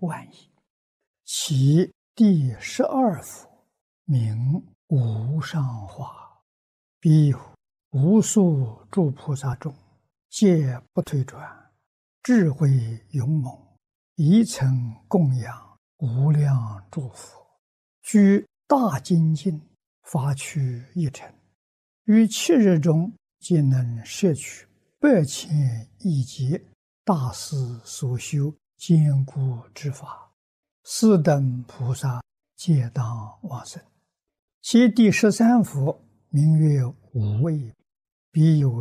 万亿。其第12佛名无上华，彼有无数诸菩萨众，皆不退转，智慧勇猛，一曾供养无量诸佛，居大精进，发趣一尘，于7日中皆能摄取8,000亿劫大师所修坚固之法，斯等菩萨皆当往生。其第13佛名曰无畏，彼有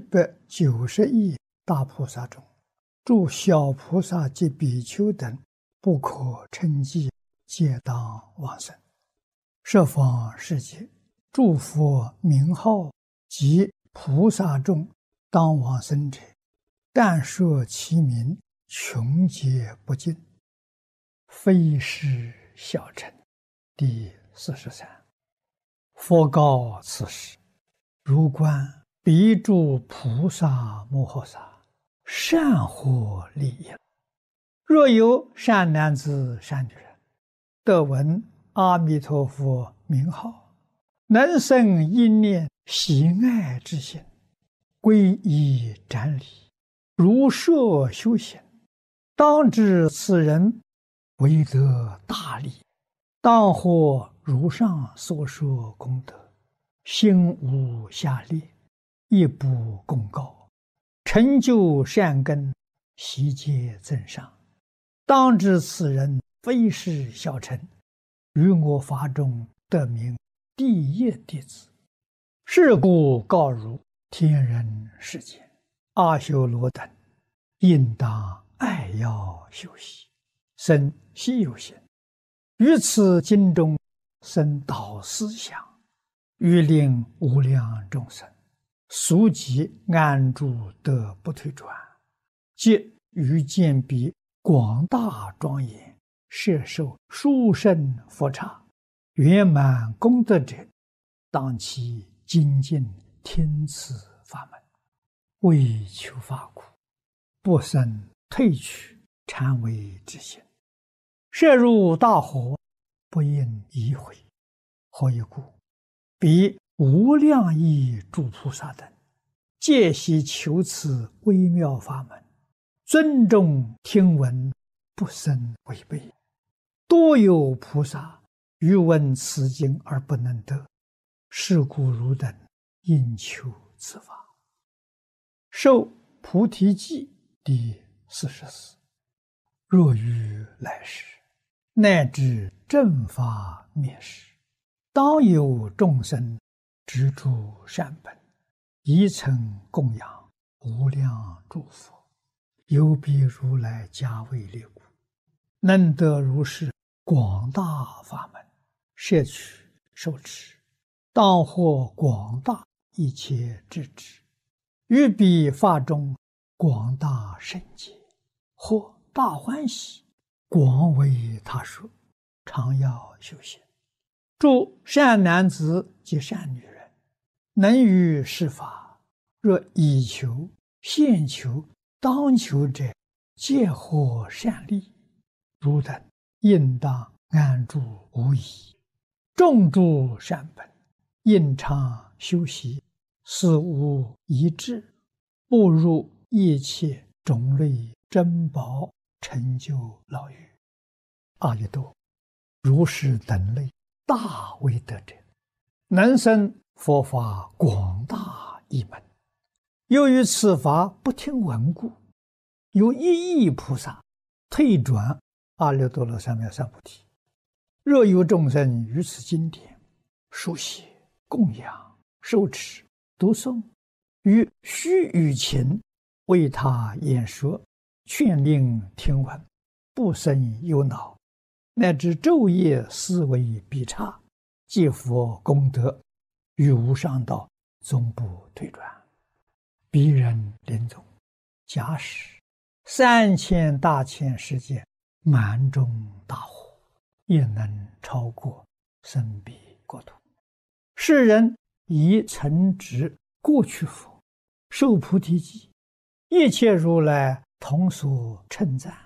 790亿大菩萨中，诸小菩萨及比丘等不可称计，皆当往生。十方世界诸佛名号及菩萨众当往生者，但说其名，穷劫不尽，非是小乘。第43。佛告此时：如观彼诸菩萨摩诃萨，善获利益。若有善男子善女人，得闻阿弥陀佛名号，能生一念喜爱之心，皈依瞻礼，如设修行，当知此人为得大利，当获如上所说功德，心无下劣，亦不共告，成就善根，悉皆增上。当知此人非是小乘，于我法中得名第一弟子。是故告汝天人世间阿修罗等，应当爱要修习，生希有行，于此经中生导思想，欲令无量众生速即安住得不退转，即于见彼广大庄严，摄受殊胜佛刹，圆满功德者，当其精进听此法门，为求法苦，不生退去禅为之心，摄入大火，不应疑悔。何以故？彼无量亿诸菩萨等，皆悉求此微妙法门，尊重听闻，不生违背。多有菩萨欲闻此经而不能得，是故汝等应求此法。受菩提记第44。若于来世，乃至正法灭世，当有众生执著善本，一曾供养无量诸佛，有彼如来加为列故，能得如是广大法门，摄取受持，当获广大一切智智，于彼法中广大圣解，或大欢喜，广为他说，常要修行。诸善男子及善女人，能于是法，若以求、现求、当求者，皆获善利。汝等应当安住无疑，种诸善本，应常修习，死无一致，步入一切种类珍宝，成就牢狱。阿逸多，如是等类大威德者，能生佛法广大一门。由于此法不听闻故，有1亿菩萨退转阿耨多罗三藐三菩提。若有众生于此经典书写、供养、受持、读诵，于须臾前为他演说，劝令听闻，不生忧恼，乃至昼夜思维必差，皆佛功德，于无上道终不退转。彼人临终，假使3000大千世界满中大火，也能超过生彼国土。世人以曾植过去佛，受菩提记，一切如来同所称赞，